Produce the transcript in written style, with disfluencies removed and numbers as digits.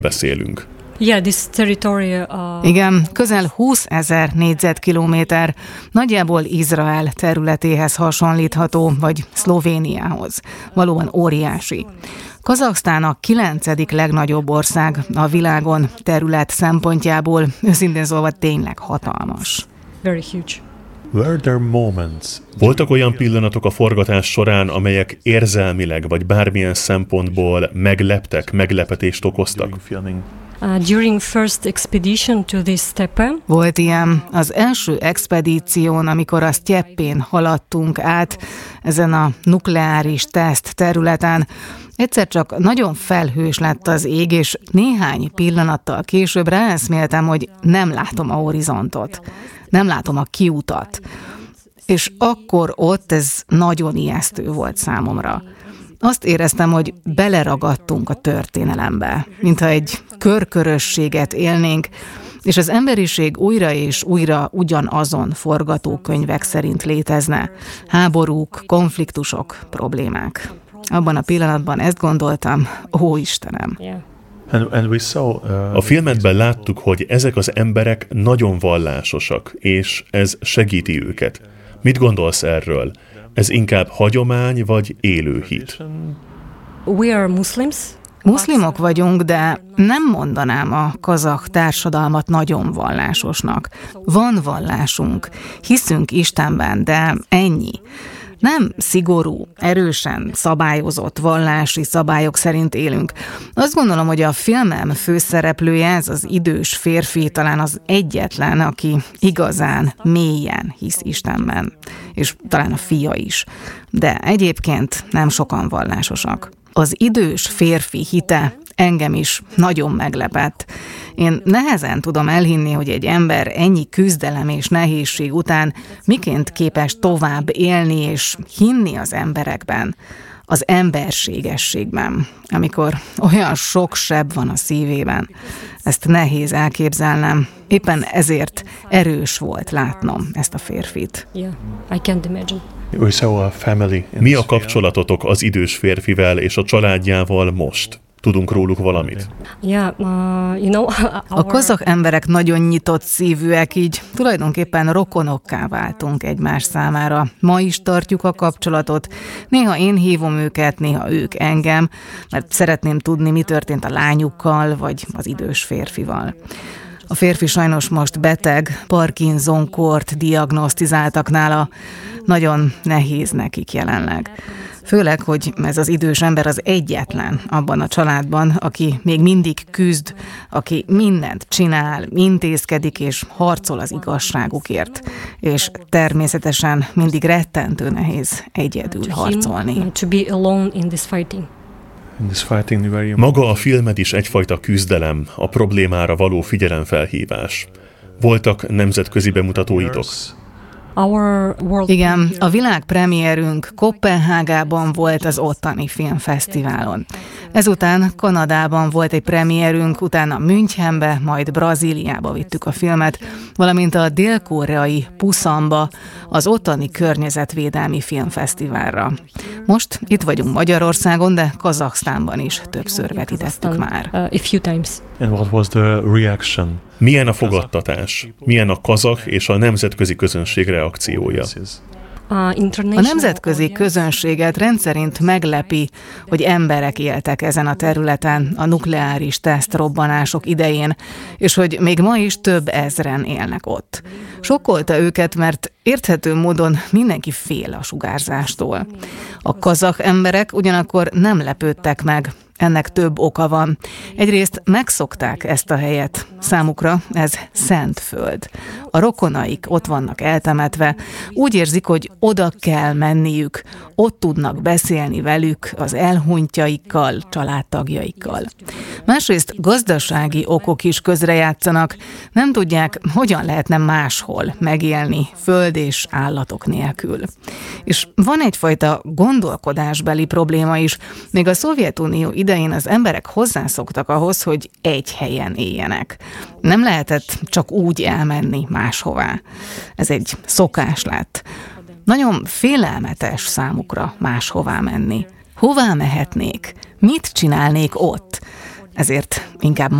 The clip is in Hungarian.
beszélünk. Igen, közel 20 000 négyzetkilométer, nagyjából Izrael területéhez hasonlítható, vagy Szlovéniához. Valóban óriási. Kazaksztán a 9. legnagyobb ország a világon terület szempontjából, őszintén szólva tényleg hatalmas. Very huge. Voltak olyan pillanatok a forgatás során, amelyek érzelmileg vagy bármilyen szempontból megleptek, meglepetést okoztak? During first expedition to this steppe. Volt ilyen az első expedíción, amikor a sztyeppén haladtunk át ezen a nukleáris teszt területen. Egyszer csak nagyon felhős lett az ég, és néhány pillanattal később ráeszméltem, hogy nem látom a horizontot, nem látom a kiutat. És akkor ott ez nagyon ijesztő volt számomra. Azt éreztem, hogy beleragadtunk a történelembe, mintha egy körkörösséget élnénk, és az emberiség újra és újra ugyanazon forgatókönyvek szerint létezne. Háborúk, konfliktusok, problémák. Abban a pillanatban ezt gondoltam, ó Istenem! A filmedben láttuk, hogy ezek az emberek nagyon vallásosak, és ez segíti őket. Mit gondolsz erről? Ez inkább hagyomány vagy élő hit? We are Muslims. Muszlimok vagyunk, de nem mondanám a kazakh társadalmat nagyon vallásosnak. Van vallásunk, hiszünk Istenben, de ennyi. Nem szigorú, erősen szabályozott vallási szabályok szerint élünk. Azt gondolom, hogy a filmem főszereplője, ez az idős férfi, talán az egyetlen, aki igazán, mélyen hisz Istenben. És talán a fia is. De egyébként nem sokan vallásosak. Az idős férfi hite engem is nagyon meglepett. Én nehezen tudom elhinni, hogy egy ember ennyi küzdelem és nehézség után miként képes tovább élni és hinni az emberekben, az emberségességben, amikor olyan sok seb van a szívében. Ezt nehéz elképzelnem. Éppen ezért erős volt látnom ezt a férfit. Yeah, I can't imagine. Mi a kapcsolatotok az idős férfivel és a családjával most? Tudunk róluk valamit? A kazakh emberek nagyon nyitott szívűek, így tulajdonképpen rokonokká váltunk egymás számára. Ma is tartjuk a kapcsolatot. Néha én hívom őket, néha ők engem, mert szeretném tudni, mi történt a lányukkal, vagy az idős férfival. A férfi sajnos most beteg, Parkinson-kort diagnosztizáltak nála. Nagyon nehéz nekik jelenleg. Főleg, hogy ez az idős ember az egyetlen abban a családban, aki még mindig küzd, aki mindent csinál, intézkedik és harcol az igazságukért. És természetesen mindig rettentő nehéz egyedül harcolni. Maga a filmed is egyfajta küzdelem, a problémára való figyelemfelhívás. Voltak nemzetközi bemutatóitok? Igen, a világpremierünk Koppenhágában volt az ottani filmfesztiválon. Ezután Kanadában volt egy premierünk, utána Münchenbe, majd Brazíliába vittük a filmet, valamint a dél-koreai Pusanba, az ottani környezetvédelmi filmfesztiválra. Most itt vagyunk Magyarországon, de Kazaksztánban is többször vetítettük már. And what was the reaction? Milyen a fogadtatás? Milyen a kazakh és a nemzetközi közönség reakciója? A nemzetközi közönséget rendszerint meglepi, hogy emberek éltek ezen a területen a nukleáris tesztrobbanások idején, és hogy még ma is több ezren élnek ott. Sokkolta őket, mert érthető módon mindenki fél a sugárzástól. A kazakh emberek ugyanakkor nem lepődtek meg. Ennek több oka van. Egyrészt megszokták ezt a helyet. Számukra ez szent föld. A rokonaik ott vannak eltemetve. Úgy érzik, hogy oda kell menniük. Ott tudnak beszélni velük, az elhunytjaikkal, családtagjaikkal. Másrészt gazdasági okok is közrejátszanak. Nem tudják, hogyan lehetne máshol megélni, föld és állatok nélkül. És van egyfajta gondolkodásbeli probléma is. Még a Szovjetunió idején az emberek hozzászoktak ahhoz, hogy egy helyen éljenek. Nem lehetett csak úgy elmenni máshová. Ez egy szokás lett. Nagyon félelmetes számukra máshová menni. Hová mehetnék? Mit csinálnék ott? ezért inkább